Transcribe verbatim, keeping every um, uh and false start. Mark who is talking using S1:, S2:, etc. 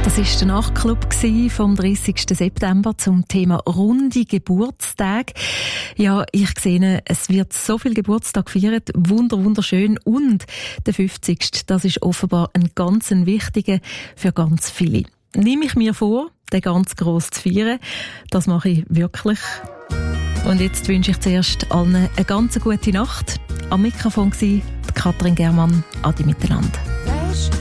S1: Das war der Nachtclub vom dreißigsten September zum Thema runde Geburtstage. Ja, ich sehe, es wird so viel Geburtstag gefeiert, wunder wunderschön. Und der fünfzigste, das ist offenbar ein ganz wichtiger für ganz viele. Nehme ich mir vor, den ganz gross zu feiern. Das mache ich wirklich. Und jetzt wünsche ich zuerst allen eine ganz gute Nacht. Am Mikrofon war Katrin Germann. Adi miteinander.